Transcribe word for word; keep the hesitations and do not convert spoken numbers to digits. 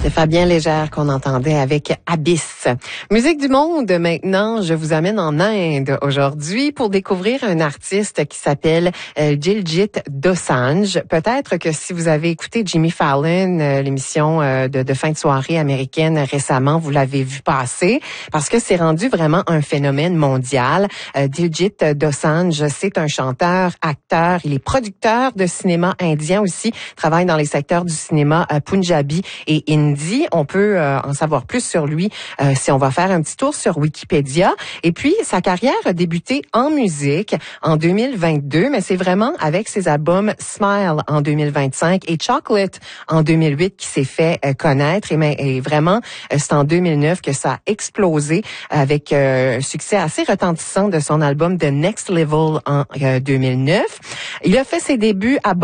C'est Fabien Légère qu'on entendait avec Abyss. Musique du monde, maintenant, je vous amène en Inde aujourd'hui pour découvrir un artiste qui s'appelle euh, Diljit Dosanjh. Peut-être que si vous avez écouté Jimmy Fallon, euh, l'émission euh, de, de fin de soirée américaine récemment, vous l'avez vu passer parce que c'est rendu vraiment un phénomène mondial. Euh, Diljit Dosanjh, c'est un chanteur, acteur, il est producteur de cinéma indien aussi, travaille dans les secteurs du cinéma euh, punjabi et hindi. On peut euh, en savoir plus sur lui euh, si on va faire un petit tour sur Wikipédia. Et puis, sa carrière a débuté en musique en deux mille vingt-deux, mais c'est vraiment avec ses albums Smile en deux mille vingt-cinq et Chocolate en deux mille huit qui s'est fait euh, connaître. Et, mais, et vraiment, euh, c'est en deux mille neuf que ça a explosé avec euh, un succès assez retentissant de son album The Next Level en euh, deux mille neuf. Il a fait ses débuts à